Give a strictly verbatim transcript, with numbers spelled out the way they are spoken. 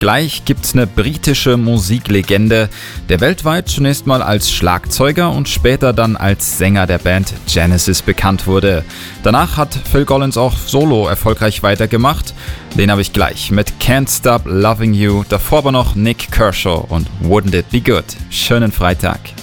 Gleich gibt's eine britische Musiklegende, der weltweit zunächst mal als Schlagzeuger und später dann als Sänger der Band Genesis bekannt wurde. Danach hat Phil Collins auch solo erfolgreich weitergemacht. Den habe ich gleich mit Can't Stop Loving You, davor aber noch Nick Kershaw und Wouldn't It Be Good. Schönen Freitag.